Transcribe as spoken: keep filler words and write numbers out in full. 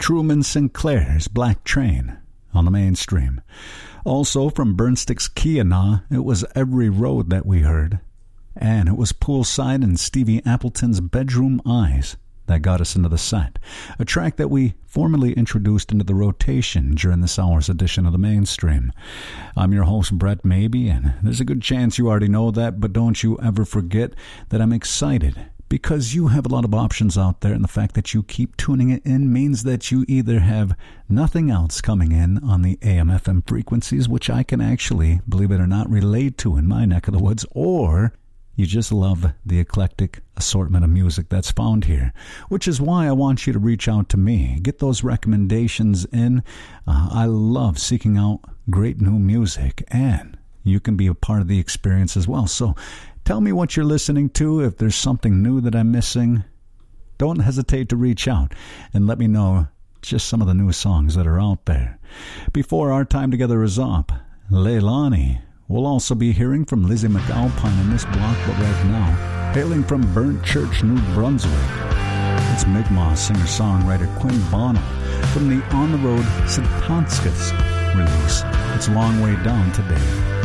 Truman Sinclair's Black Train on the mainstream. Also from Burnstick's Keyana, it was Every Road that we heard. And it was Poolside and Stevie Appleton's Bedroom Eyes that got us into the set. A track that we formally introduced into the rotation during this hour's edition of the mainstream. I'm your host, Brett Maybe, and there's a good chance you already know that, but don't you ever forget that I'm excited because you have a lot of options out there, and the fact that you keep tuning it in means that you either have nothing else coming in on the A M F M frequencies, which I can actually, believe it or not, relate to in my neck of the woods, or you just love the eclectic assortment of music that's found here, which is why I want you to reach out to me. Get those recommendations in. Uh, I love seeking out great new music, and you can be a part of the experience as well. So tell me what you're listening to. If there's something new that I'm missing, don't hesitate to reach out and let me know just some of the new songs that are out there. Before our time together is up, Leilani. We'll also be hearing from Lizzie McAlpine in this block, but right now, hailing from Burnt Church, New Brunswick, it's Mi'kmaq singer-songwriter Quinn Bono from the On the Road Sitanskas release. It's a long way down today.